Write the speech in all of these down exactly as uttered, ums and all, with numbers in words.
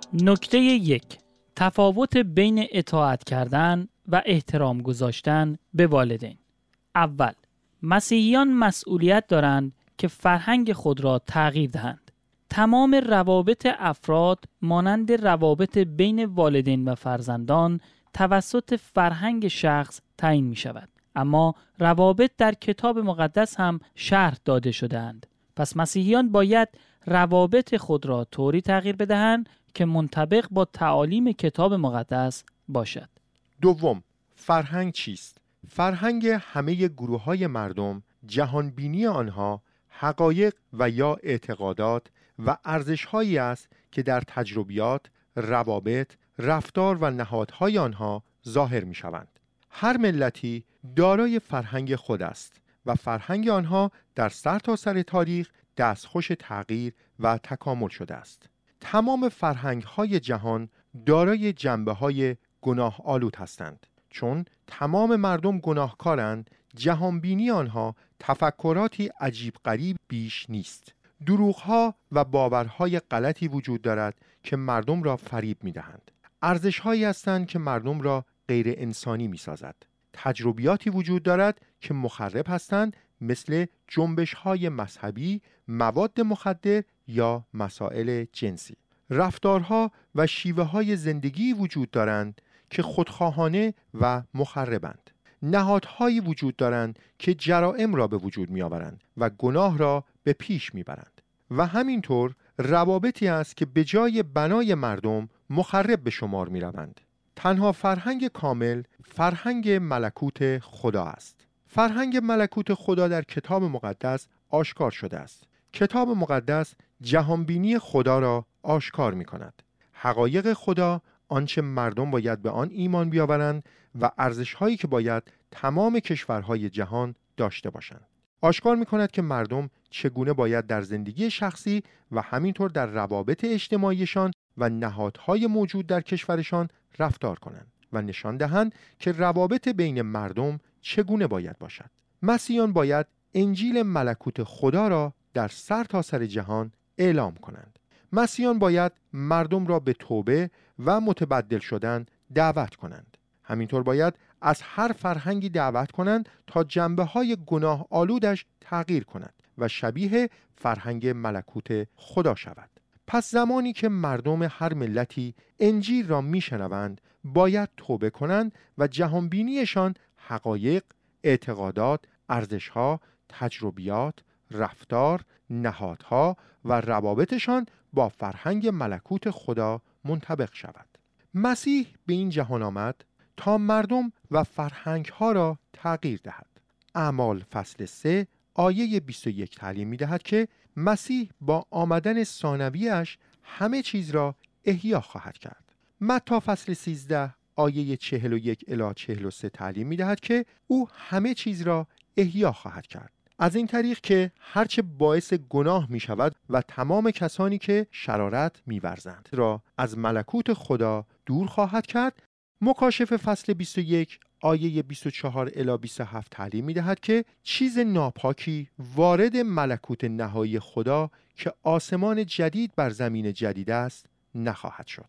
نکته یک، تفاوت بین اطاعت کردن و احترام گذاشتن به والدین. اول، مسیحیان مسئولیت دارند که فرهنگ خود را تغییر دهند. تمام روابط افراد مانند روابط بین والدین و فرزندان توسط فرهنگ شخص تعیین می شود. اما روابط در کتاب مقدس هم شرح داده شده‌اند. پس مسیحیان باید روابط خود را طوری تغییر بدهند که منطبق با تعالیم کتاب مقدس باشد. دوم، فرهنگ چیست؟ فرهنگ همه گروه‌های مردم، جهانبینی آنها، حقایق و یا اعتقادات و ارزش‌هایی است که در تجربیات، روابط، رفتار و نهادهای آنها ظاهر می‌شوند. هر ملتی دارای فرهنگ خود است و فرهنگ آنها در سرتاسر تاریخ دستخوش تغییر و تکامل شده است. تمام فرهنگ‌های جهان دارای جنبه‌های گناه آلود هستند. چون تمام مردم گناهکارند، جهانبینی آنها تفکراتی عجیب غریب بیش نیست. دروغ‌ها و باورهای غلطی وجود دارد که مردم را فریب می‌دهند. ارزش‌هایی هستند که مردم را غیر انسانی می‌سازد. تجربیاتی وجود دارد که مخرب هستند، مثل جنبش‌های مذهبی، مواد مخدر یا مسائل جنسی. رفتارها و شیوه‌های زندگی وجود دارند که خودخواهانه و مخربند. نهادهایی وجود دارند که جرائم را به وجود می‌آورند و گناه را به پیش می‌برند. و همینطور روابطی است که به جای بنای مردم مخرب به شمار می‌روند. تنها فرهنگ کامل فرهنگ ملکوت خدا است. فرهنگ ملکوت خدا در کتاب مقدس آشکار شده است. کتاب مقدس جهانبینی خدا را آشکار می‌کند. حقایق خدا، آنچه مردم باید به آن ایمان بیاورند و ارزش‌هایی که باید تمام کشورهای جهان داشته باشند. آشکار می‌کند که مردم چگونه باید در زندگی شخصی و همینطور در روابط اجتماعیشان و نهادهای موجود در کشورشان رفتار کنند و نشان دهند که روابط بین مردم چگونه باید باشد. مسیحیان باید انجیل ملکوت خدا را در سرتاسر جهان اعلام کنند. مسیحیان باید مردم را به توبه و متبدل شدن دعوت کنند. همینطور باید از هر فرهنگی دعوت کنند تا جنبه‌های گناه آلودش تغییر کند و شبیه فرهنگ ملکوت خدا شود. پس زمانی که مردم هر ملتی انجیل را میشنوند، باید توبه کنند و جهانبینیشان حقایق، اعتقادات، ارزش‌ها، تجربیات، رفتار، نهادها و روابطشان با فرهنگ ملکوت خدا منطبق شود. مسیح به این جهان آمد تا مردم و فرهنگ‌ها را تغییر دهد. اعمال فصل سه آیه بیست و یک تعلیم می‌دهد که مسیح با آمدن ثانویه‌اش همه چیز را احیا خواهد کرد. متی فصل سیزده آیه چهل و یک الی چهل و سه تعلیم می‌دهد که او همه چیز را احیا خواهد کرد. از این طریق که هرچه باعث گناه می شود و تمام کسانی که شرارت می ورزند را از ملکوت خدا دور خواهد کرد. مکاشفه فصل بیست و یک آیه بیست و چهار الی بیست و هفت تعلیم می دهد که چیز ناپاکی وارد ملکوت نهایی خدا که آسمان جدید بر زمین جدید است نخواهد شد.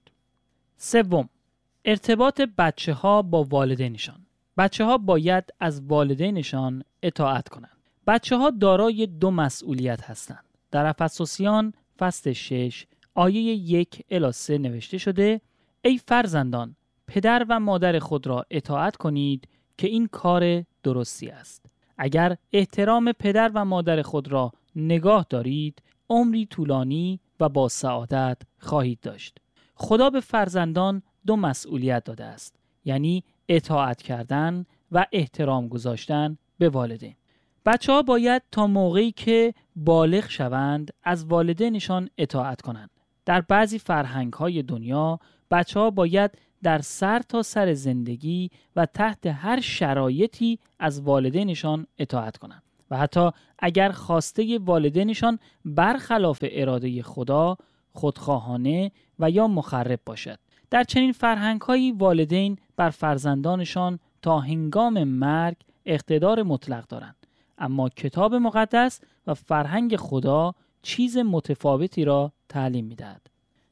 سوم، ارتباط بچه ها با والدینشان. بچه ها باید از والدینشان اطاعت کنند. بچه ها دارای دو مسئولیت هستند. در افسوسیان فصل شش آیه یک الی سه نوشته شده: ای فرزندان، پدر و مادر خود را اطاعت کنید که این کار درستی است. اگر احترام پدر و مادر خود را نگاه دارید، عمری طولانی و با سعادت خواهید داشت. خدا به فرزندان دو مسئولیت داده است، یعنی اطاعت کردن و احترام گذاشتن به والدین. بچه ها باید تا موقعی که بالغ شوند از والدینشان اطاعت کنند. در بعضی فرهنگ های دنیا بچه ها باید در سر تا سر زندگی و تحت هر شرایطی از والدینشان اطاعت کنند و حتی اگر خواسته والدینشان برخلاف اراده خدا، خودخواهانه و یا مخرب باشد. در چنین فرهنگ هایی والدین بر فرزندانشان تا هنگام مرگ اقتدار مطلق دارند. اما کتاب مقدس و فرهنگ خدا چیز متفاوتی را تعلیم می‌دهد.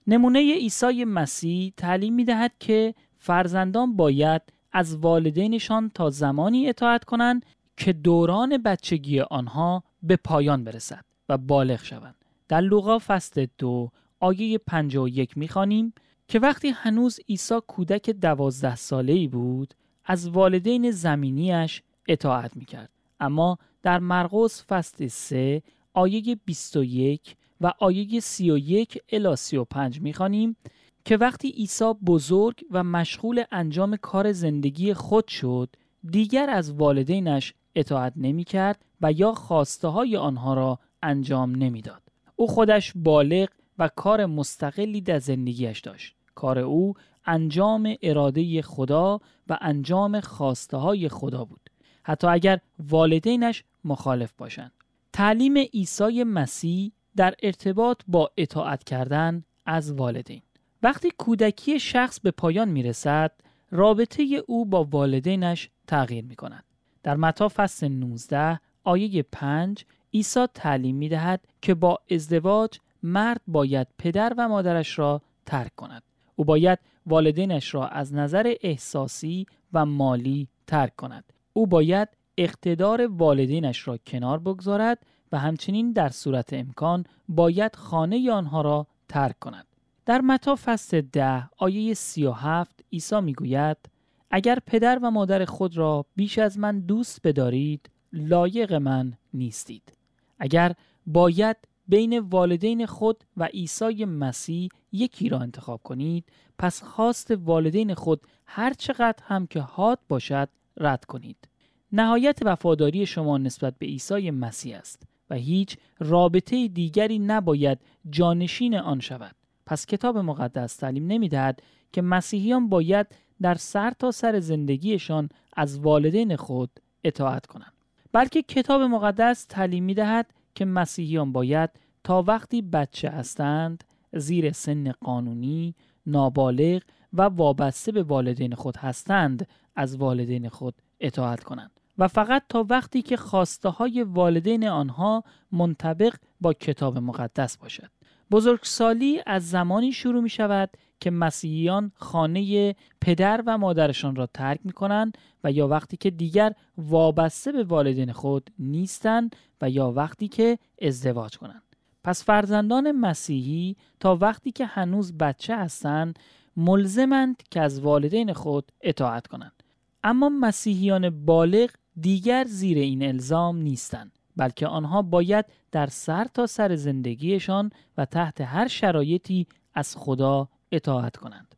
نمونه عیسی مسیح تعلیم می‌دهد که فرزندان باید از والدینشان تا زمانی اطاعت کنند که دوران بچگی آنها به پایان برسد و بالغ شوند. در لوقا فصل دو آیه پنجاه و یک می‌خوانیم که وقتی هنوز عیسی کودک دوازده ساله‌ای بود، از والدین زمینیش اطاعت می‌کرد. اما در مرقس فصل سه آیه بیست و یک و آیه سی و یک الی سی و پنج می‌خوانیم که وقتی عیسی بزرگ و مشغول انجام کار زندگی خود شد، دیگر از والدینش اطاعت نمی‌کرد و یا خواسته های آنها را انجام نمی‌داد. او خودش بالغ و کار مستقلی در زندگیش داشت. کار او انجام اراده خدا و انجام خواسته های خدا بود، حتی اگر والدینش مخالف باشند. تعلیم عیسی مسیح در ارتباط با اطاعت کردن از والدین. وقتی کودکی شخص به پایان میرسد، رابطه او با والدینش تغییر می کند. در متی فصل نوزده آیه پنج عیسی تعلیم می دهد که با ازدواج مرد باید پدر و مادرش را ترک کند. او باید والدینش را از نظر احساسی و مالی ترک کند. او باید اقتدار والدینش را کنار بگذارد و همچنین در صورت امکان باید خانه آنها را ترک کند. در متی فصل ده آیه سی و هفت عیسی می گوید اگر پدر و مادر خود را بیش از من دوست بدارید، لایق من نیستید. اگر باید بین والدین خود و عیسی مسیح یکی را انتخاب کنید، پس خواست والدین خود هر چقدر هم که حاد باشد رد کنید. نهایت وفاداری شما نسبت به عیسی مسیح است و هیچ رابطه دیگری نباید جانشین آن شود. پس کتاب مقدس تعلیم نمی‌دهد که مسیحیان باید در سر تا سر زندگیشان از والدین خود اطاعت کنند، بلکه کتاب مقدس تعلیم می‌دهد که مسیحیان باید تا وقتی بچه هستند، زیر سن قانونی، نابالغ و وابسته به والدین خود هستند، از والدین خود اطاعت کنند و فقط تا وقتی که خواسته های والدین آنها منطبق با کتاب مقدس باشد. بزرگسالی از زمانی شروع می شود که مسیحیان خانه پدر و مادرشان را ترک می کنند و یا وقتی که دیگر وابسته به والدین خود نیستند و یا وقتی که ازدواج کنند. پس فرزندان مسیحی تا وقتی که هنوز بچه هستند ملزمند که از والدین خود اطاعت کنند. اما مسیحیان بالغ دیگر زیر این الزام نیستند، بلکه آنها باید در سر تا سر زندگیشان و تحت هر شرایطی از خدا اطاعت کنند.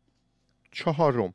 چهارم،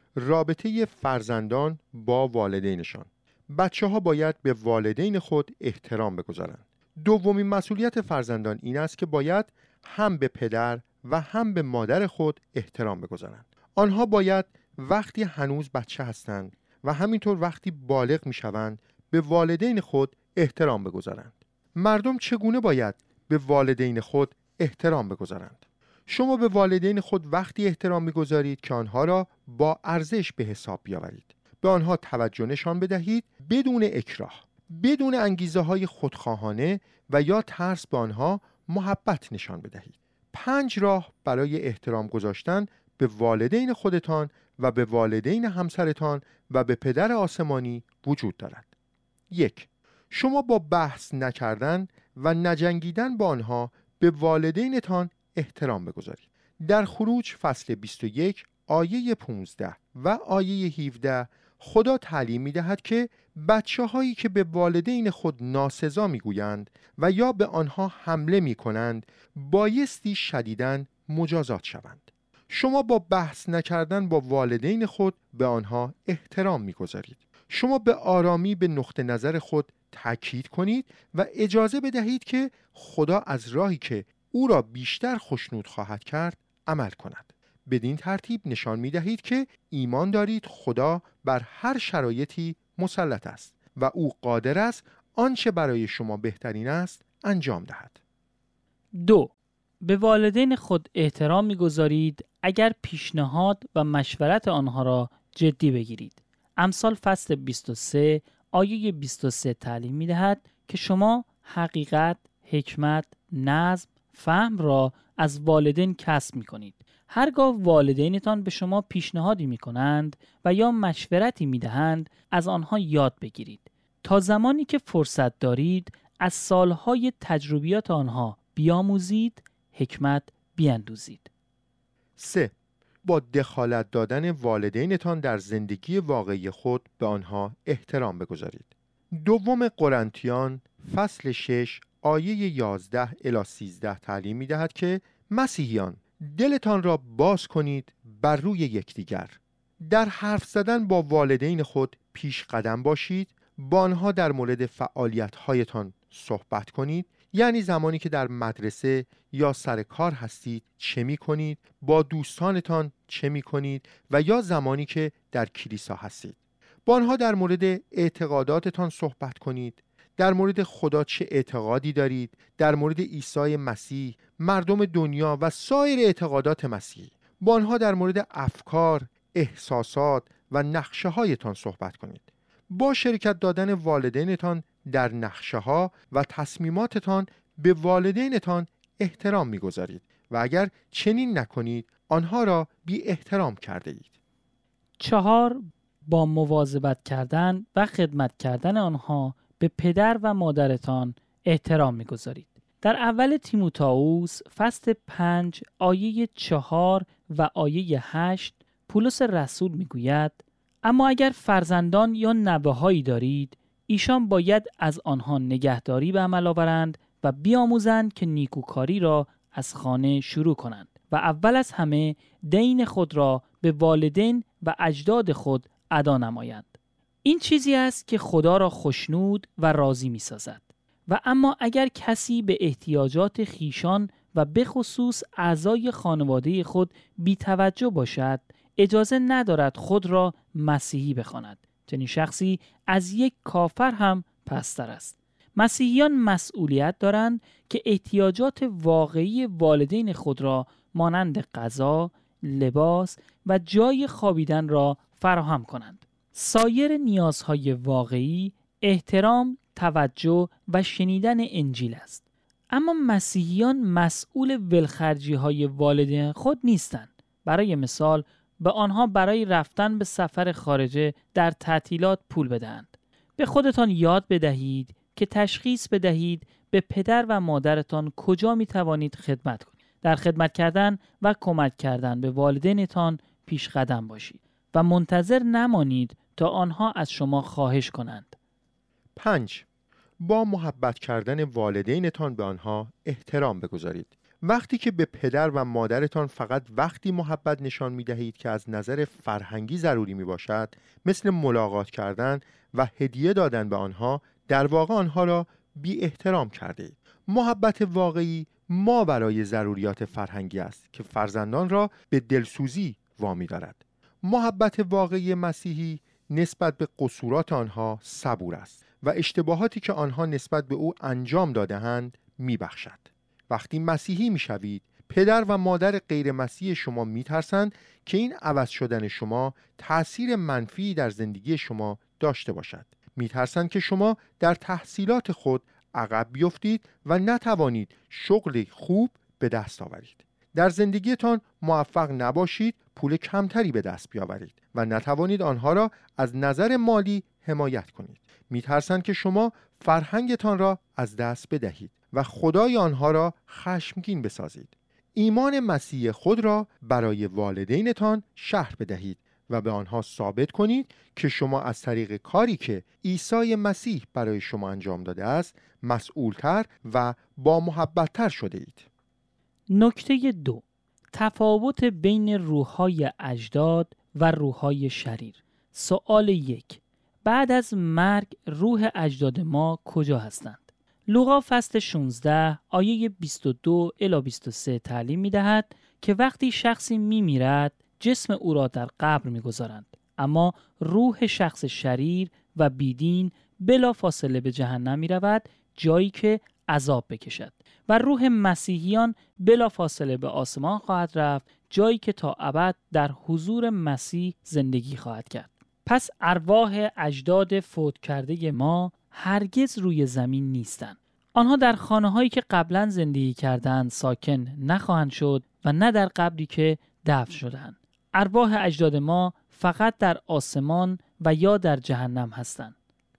رابطه فرزندان با والدینشان. بچه ها باید به والدین خود احترام بگذارند. دومین مسئولیت فرزندان این است که باید هم به پدر و هم به مادر خود احترام بگذارند. آنها باید وقتی هنوز بچه هستند و همینطور وقتی بالغ می شوند به والدین خود احترام بگذارند. مردم چگونه باید به والدین خود احترام بگذارند؟ شما به والدین خود وقتی احترام می‌گذارید که آنها را با ارزش به حساب بیاورید. به آنها توجه نشان بدهید بدون اکراه، بدون انگیزه‌های خودخواهانه و یا ترس به آنها محبت نشان بدهید. پنج راه برای احترام گذاشتن به والدین خودتان و به والدین همسرتان و به پدر آسمانی وجود دارد. یک، شما با بحث نکردن و نجنگیدن با آنها به والدینتان احترام بگذارید. در خروج فصل بیست و یک آیه پانزده و آیه هفده خدا تعلیم می دهد که بچه هایی که به والدین خود ناسزا می گویند و یا به آنها حمله می کنند بایستی شدیداً مجازات شوند. شما با بحث نکردن با والدین خود به آنها احترام می گذارید. شما به آرامی به نقطه نظر خود تاکید کنید و اجازه بدهید که خدا از راهی که او را بیشتر خوشنود خواهد کرد عمل کند. بدین ترتیب نشان می دهید که ایمان دارید خدا بر هر شرایطی مسلط است و او قادر است آنچه برای شما بهترین است انجام دهد. دو، به والدین خود احترام می‌گذارید اگر پیشنهاد و مشورت آنها را جدی بگیرید. امثال فصل بیست و سه آیه بیست و سه تعلیم می‌دهد که شما حقیقت، حکمت، نظم، فهم را از والدین کسب می کنید. هرگاه والدینتان به شما پیشنهادی می کنند و یا مشورتی می دهند، از آنها یاد بگیرید. تا زمانی که فرصت دارید، از سالهای تجربیات آنها بیاموزید، حکمت بیندوزید. سه. با دخالت دادن والدینتان در زندگی واقعی خود به آنها احترام بگذارید. دوم قرنتیان فصل شش آیه یازده الی سیزده تعلیم می دهد که مسیحیان دلتان را باز کنید بر روی یکدیگر. در حرف زدن با والدین خود پیش قدم باشید، با آنها در مورد فعالیت‌هایتان صحبت کنید. یعنی زمانی که در مدرسه یا سر کار هستید چه می کنید، با دوستانتان چه می کنید و یا زمانی که در کلیسا هستید. با آنها در مورد اعتقاداتتان صحبت کنید، در مورد خدا چه اعتقادی دارید، در مورد عیسی مسیح، مردم دنیا و سایر اعتقادات مسیحی. با آنها در مورد افکار، احساسات و نقشه هایتان صحبت کنید. با شرکت دادن والدینتان در نقشه ها و تصمیماتتان به والدینتان احترام می‌گذارید و اگر چنین نکنید آنها را بی احترام کرده اید. چهار. با مواظبت کردن و خدمت کردن آنها به پدر و مادرتان احترام می‌گذارید. در اول تیموتائوس فصل پنج آیه چهار و آیه هشت پولس رسول می‌گوید: اما اگر فرزندان یا نوه‌هایی دارید، ایشان باید از آنها نگهداری به عمل آورند و بیاموزند که نیکوکاری را از خانه شروع کنند و اول از همه دین خود را به والدین و اجداد خود ادا نمایند. این چیزی است که خدا را خوشنود و راضی می سازد. و اما اگر کسی به احتیاجات خیشان و به خصوص اعضای خانواده خود بی توجه باشد، اجازه ندارد خود را مسیحی بخواند. چنین شخصی از یک کافر هم پستر است. مسیحیان مسئولیت دارند که احتیاجات واقعی والدین خود را مانند غذا، لباس و جای خوابیدن را فراهم کنند. سایر نیازهای واقعی احترام، توجه و شنیدن انجیل است. اما مسیحیان مسئول ولخرجی های والدین خود نیستند. برای مثال به آنها برای رفتن به سفر خارجه در تعطیلات پول بدهند. به خودتان یاد بدهید که تشخیص بدهید به پدر و مادرتان کجا می توانید خدمت کنید. در خدمت کردن و کمک کردن به والدینتان پیش قدم باشید و منتظر نمانید تا آنها از شما خواهش کنند. پنج. با محبت کردن والدینتان به آنها احترام بگذارید. وقتی که به پدر و مادرتان فقط وقتی محبت نشان می دهید که از نظر فرهنگی ضروری می باشد، مثل ملاقات کردن و هدیه دادن به آنها، در واقع آنها را بی احترام کرده اید. محبت واقعی ما برای ضروریات فرهنگی است که فرزندان را به دلسوزی وامی دارد. محبت واقعی مسیحی نسبت به قصورات آنها صبور است و اشتباهاتی که آنها نسبت به او انجام داده‌اند می‌بخشد. وقتی مسیحی می‌شوید، پدر و مادر غیر مسیحی شما می‌ترسند که این عوض شدن شما تأثیر منفی در زندگی شما داشته باشد. می‌ترسند که شما در تحصیلات خود عقب بیفتید و نتوانید شغل خوب به دست آورید. در زندگیتان موفق نباشید، پول کمتری به دست بیاورید و نتوانید آنها را از نظر مالی حمایت کنید. می‌ترسند که شما فرهنگتان را از دست بدهید و خدای آنها را خشمگین بسازید. ایمان مسیح خود را برای والدینتان شرح بدهید و به آنها ثابت کنید که شما از طریق کاری که عیسی مسیح برای شما انجام داده است مسئولتر و با محبتتر شده اید. نکته دو، تفاوت بین روح‌های اجداد و روح‌های شریر. سوال یک، بعد از مرگ روح اجداد ما کجا هستند؟ لوقا فصل شانزده آیه بیست و دو الی بیست و سه تعلیم می‌دهد که وقتی شخصی می‌میرد جسم او را در قبر می‌گذارند، اما روح شخص شریر و بیدین بلا فاصله به جهنم می‌رود، جایی که عذاب بکشد، و روح مسیحیان بلا فاصله به آسمان خواهد رفت، جایی که تا ابد در حضور مسیح زندگی خواهد کرد. پس ارواح اجداد فوت کرده ما هرگز روی زمین نیستند. آنها در خانه‌هایی که قبلا زندگی کردند ساکن نخواهند شد و نه در قبری که دفن شدند. ارواح اجداد ما فقط در آسمان و یا در جهنم هستند.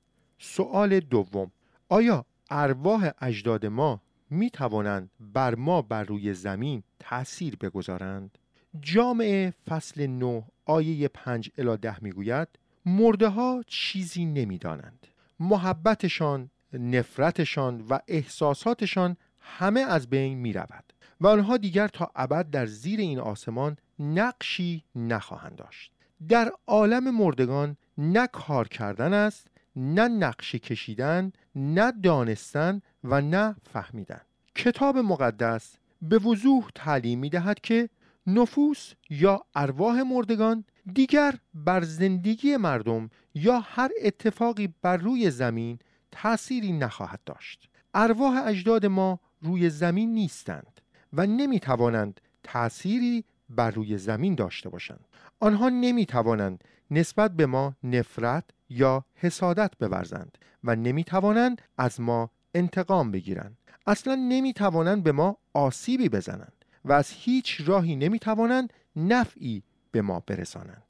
سوال دوم، آیا ارواح اجداد ما می توانند بر ما بر روی زمین تأثیر بگذارند؟ جامعه فصل نه آیه پنج الی ده می گوید مرده ها چیزی نمی دانند. محبتشان، نفرتشان و احساساتشان همه از بین می رود و آنها دیگر تا ابد در زیر این آسمان نقشی نخواهند داشت. در عالم مردگان نه کار کردن است، نه نقشه کشیدن، نه دانستن و نه فهمیدن. کتاب مقدس به وضوح تعلیم می دهد که نفوس یا ارواح مردگان دیگر بر زندگی مردم یا هر اتفاقی بر روی زمین تأثیری نخواهد داشت. ارواح اجداد ما روی زمین نیستند و نمی توانند تأثیری بر روی زمین داشته باشند. آنها نمی توانند نسبت به ما نفرت یا حسادت بورزند و نمی توانند از ما انتقام بگیرند. اصلا نمی توانند به ما آسیبی بزنند و از هیچ راهی نمی توانند نفعی به ما برسانند.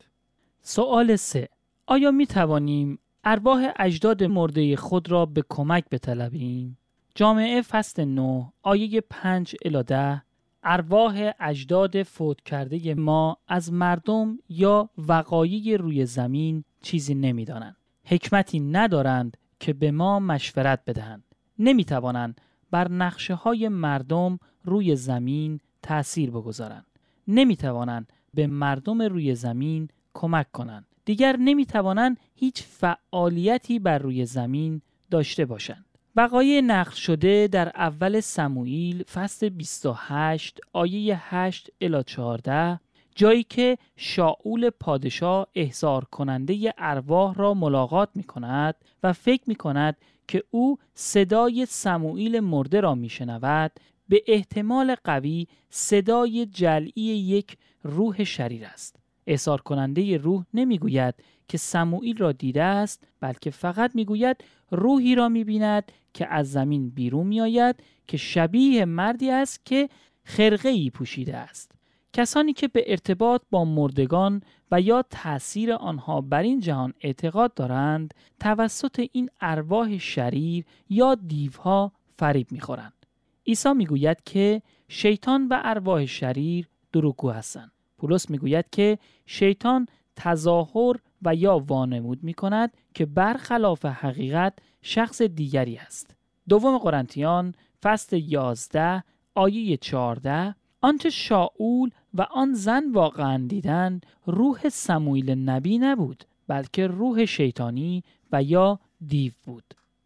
سوال سه، آیا می توانیم ارواح اجداد مرده خود را به کمک بطلبیم؟ جامعه فصل نه آیه پنج الی ده ارواح اجداد فوت کرده ما از مردم یا وقایع روی زمین چیزی نمی دانند. حکمتی ندارند که به ما مشورت بدهند. نمی توانند بر نقشه های مردم روی زمین تأثیر بگذارند. نمی توانند به مردم روی زمین کمک کنند. دیگر نمی توانند هیچ فعالیتی بر روی زمین داشته باشند. وقایع نقل شده در اول سموئیل فصل بیست و هشت آیه هشت الی چهارده جایی که شاول پادشاه احضار کننده ارواح را ملاقات می کند و فکر می کند که او صدای سموئیل مرده را می شنود، به احتمال قوی صدای جلعی یک روح شریر است. احضار کننده روح نمی گوید که سموئیل را دیده است، بلکه فقط می گوید روحی را می بیند که از زمین بیرون می آید که شبیه مردی است که خرقه‌ای پوشیده است. کسانی که به ارتباط با مردگان و یا تأثیر آنها بر این جهان اعتقاد دارند، توسط این ارواح شریر یا دیوها فریب می خورند. عیسی می گوید که شیطان و ارواح شریر دروغگو هستند. پولس می گوید که شیطان تظاهر و یا وانمود می کند که برخلاف حقیقت شخص دیگری است. دوم قرنتیان فصل یازده آیه چهارده آنچه شاول و آن زن واقعا دیدند روح سموئیل نبی نبود، بلکه روح شیطانی و یا دیو بود.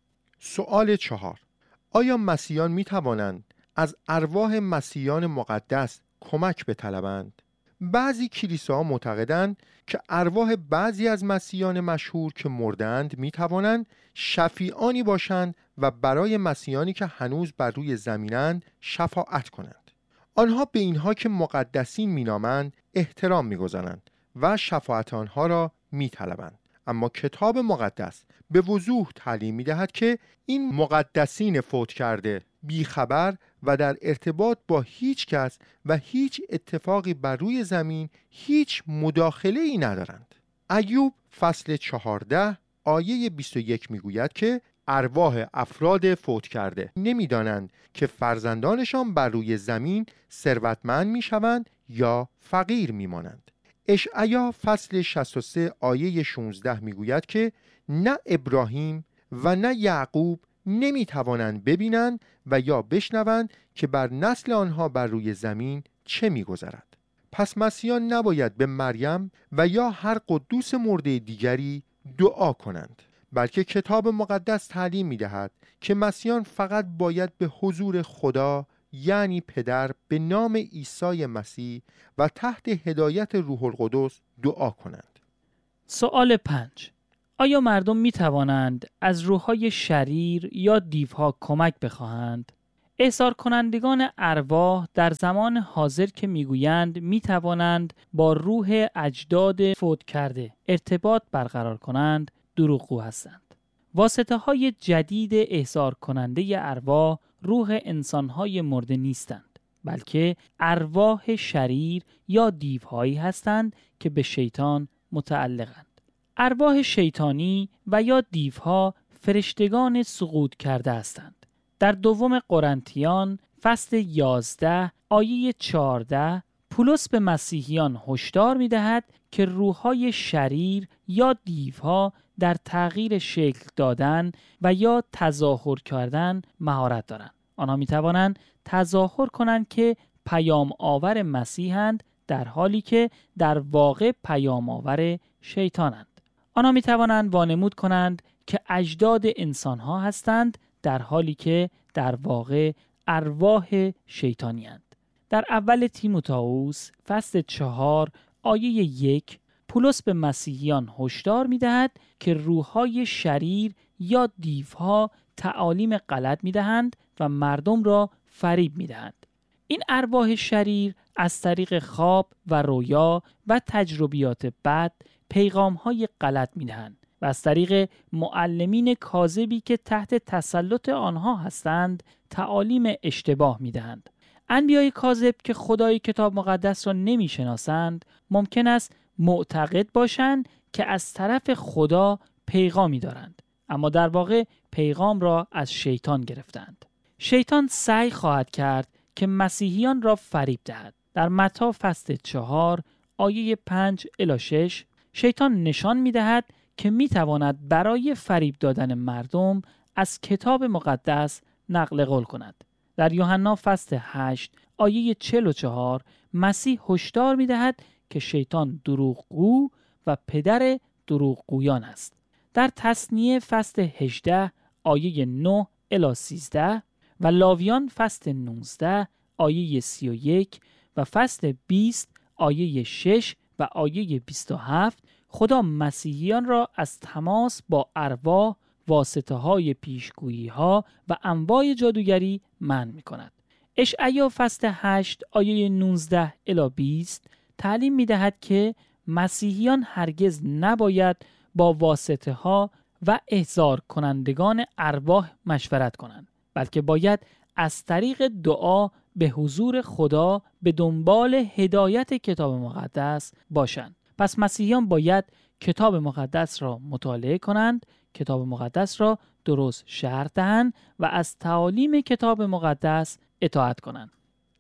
سوال چهار، آیا مسیحیان می توانند از ارواح مسیحیان مقدس کمک بطلبند؟ بعضی کلیساها معتقدند که ارواح بعضی از مسیحیان مشهور که مردند می توانند شفیعانی باشند و برای مسیحیانی که هنوز بر روی زمینند شفاعت کنند. آنها به اینها که مقدسین می نامند احترام می گذارند و شفاعت آنها را می طلبند. اما کتاب مقدس به وضوح تعلیم می دهد که این مقدسین فوت کرده بیخبر و در ارتباط با هیچ کس و هیچ اتفاقی بر روی زمین هیچ مداخله ای ندارند. ایوب فصل چهارده آیه بیست و یک می گوید که ارواح افراد فوت کرده نمی دانند که فرزندانشان بر روی زمین ثروتمند می شوند یا فقیر می مانند. اشعیا فصل شصت و سه آیه شانزده می گوید که نه ابراهیم و نه یعقوب نمی توانند ببینند و یا بشنوند که بر نسل آنها بر روی زمین چه می گذرد. پس مسیحیان نباید به مریم و یا هر قدوس مرده دیگری دعا کنند، بلکه کتاب مقدس تعلیم می دهد که مسیحیان فقط باید به حضور خدا یعنی پدر به نام عیسی مسیح و تحت هدایت روح القدس دعا کنند. سوال پنج، آیا مردم می توانند از روح‌های شریر یا دیوها کمک بخواهند؟ احضار کنندگان ارواح در زمان حاضر که میگویند می توانند با روح اجداد فوت کرده ارتباط برقرار کنند، دروغگو هستند. واسطه های جدید احضار کننده ارواح روح انسانهای مرده نیستند، بلکه ارواح شریر یا دیوهایی هستند که به شیطان متعلقند. ارواح شیطانی و یا دیوها فرشتگان سقوط کرده هستند. در دوم قرنتیان فصل یازده آیه چهارده پولس به مسیحیان هشدار می‌دهد که روح‌های شریر یا دیوها در تغییر شکل دادن و یا تظاهر کردن مهارت دارند. آنها می‌توانند تظاهر کنند که پیام آور مسیحند در حالی که در واقع پیام آور شیطانند. آنها می‌توانند وانمود کنند که اجداد انسان‌ها هستند در حالی که در واقع ارواح شیطانی‌اند. در اول تیموتائوس فصل چهار آیه یک پولس به مسیحیان هشدار می‌دهد که روح‌های شریر یا دیوها تعالیم غلط می‌دهند و مردم را فریب می‌دهند. این ارواح شریر از طریق خواب و رویا و تجربیات بد پیغام‌های غلط می‌دهند و از طریق معلمین کاذبی که تحت تسلط آنها هستند تعالیم اشتباه می‌دهند. انبیای کاذب که خدای کتاب مقدس را نمی‌شناسند ممکن است معتقد باشند که از طرف خدا پیغامی دارند، اما در واقع پیغام را از شیطان گرفتند. شیطان سعی خواهد کرد که مسیحیان را فریب دهد. در متی فصل چهار آیه پنج الی شش شیطان نشان می‌دهد که می‌تواند برای فریب دادن مردم از کتاب مقدس نقل قول کند. در یوحنا فصل هشت آیه چهل و چهار مسیح هشدار می‌دهد که شیطان دروغگو و پدر دروغگویان است. در تثنیه فصل هجده آیه نه الی سیزده و لاویان فصل نوزده آیه سی و یک و فصل بیست آیه شش و آیه بیست و هفت خدا مسیحیان را از تماس با ارواح، واسطه های پیشگویی ها و انواع جادوگری منع می کند. اشعیا فصل هشت آیه نوزده الی بیست تعلیم می دهد که مسیحیان هرگز نباید با واسطه ها و احضار کنندگان ارواح مشورت کنند، بلکه باید از طریق دعا به حضور خدا به دنبال هدایت کتاب مقدس باشند. پس مسیحیان باید کتاب مقدس را مطالعه کنند، کتاب مقدس را درست شرح دهند و از تعالیم کتاب مقدس اطاعت کنند.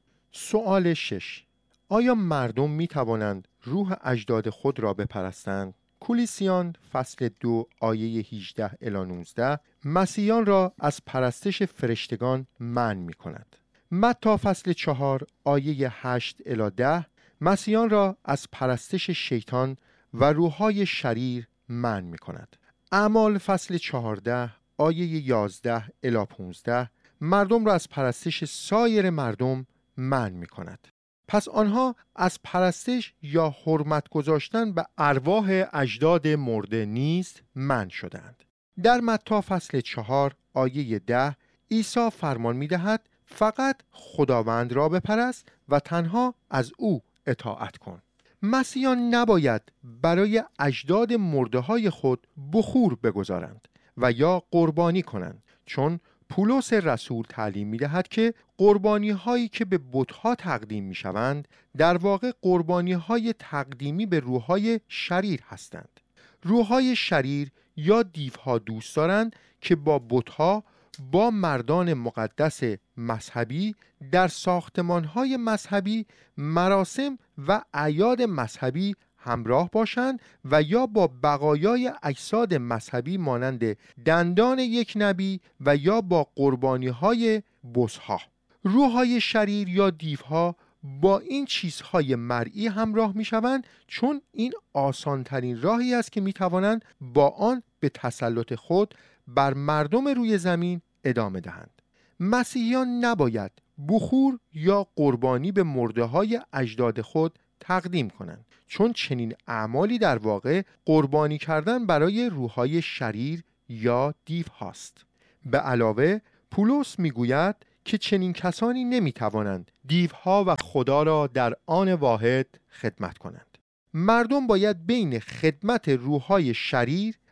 سوال شش. آیا مردم می توانند روح اجداد خود را بپرستند؟ کلیسیان فصل دو آیه هجده الی نوزده مسیحیان را از پرستش فرشتگان منع می کند. متی فصل چهار آیه هشت الی ده مسیحیان را از پرستش شیطان و روح‌های شریر منع می کند. اعمال فصل چهارده آیه یازده الی پانزده مردم را از پرستش سایر مردم منع می کند. پس آنها از پرستش یا حرمت گذاشتن به ارواح اجداد مرده نیز منع شدند. در متی فصل چهار آیه ده عیسی فرمان می دهد فقط خداوند را بپرست و تنها از او اطاعت کن. مسیحیان نباید برای اجداد مرده های خود بخور بگذارند و یا قربانی کنند، چون پولس رسول تعلیم می دهد که قربانی هایی که به بت‌ها تقدیم می شوند در واقع قربانی های تقدیمی به روح‌های شریر هستند. روح‌های شریر یا دیوها دوست دارند که با بت‌ها، با مردان مقدس مذهبی در ساختمان‌های مذهبی، مراسم و اعیاد مذهبی همراه باشند و یا با بقایای اجساد مذهبی مانند دندان یک نبی و یا با قربانی‌های بزها. روح‌های شریر یا دیوها با این چیزهای مرئی همراه می‌شوند، چون این آسان‌ترین راهی است که می‌توانند با آن به تسلط خود بر مردم روی زمین ادامه دهند. مسیحیان نباید بخور یا قربانی به مرده‌های اجداد خود تقدیم کنند، چون چنین اعمالی در واقع قربانی کردن برای روح‌های شریر یا دیو هاست. به علاوه پولس میگوید که چنین کسانی نمیتوانند دیوها و خدا را در آن واحد خدمت کنند. مردم باید بین خدمت روح‌های شریر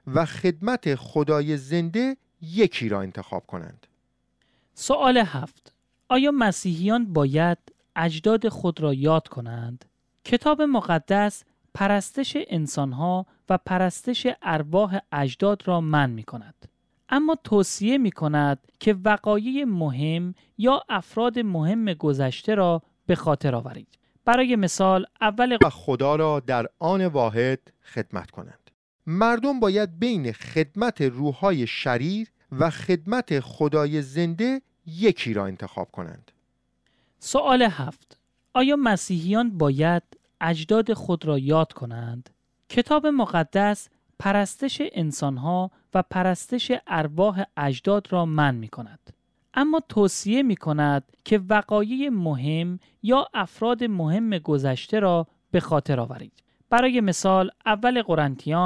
و خدمت خدای زنده یکی را انتخاب کنند. سوال هفت. آیا مسیحیان باید اجداد خود را یاد کنند؟ کتاب مقدس پرستش انسانها و پرستش ارواح اجداد را منع می کند. اما توصیه می کند که وقایع مهم یا افراد مهم گذشته را به خاطر آورید. برای مثال اول و خدا را در آن واحد خدمت کنند. مردم باید بین خدمت روح‌های شریر و خدمت خدای زنده یکی را انتخاب کنند. سوال هفت. آیا مسیحیان باید اجداد خود را یاد کنند؟ کتاب مقدس پرستش انسانها و پرستش ارواح اجداد را منع می کند. اما توصیه می کند که وقایع مهم یا افراد مهم گذشته را به خاطر آورید. برای مثال اول قرنتیان